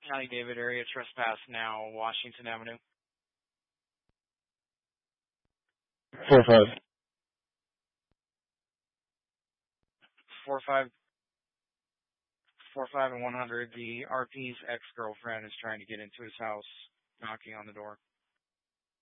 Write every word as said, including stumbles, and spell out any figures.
County David area trespass now, Washington Avenue. Four five. Four five four five and one hundred. The R P's ex girlfriend is trying to get into his house, knocking on the door.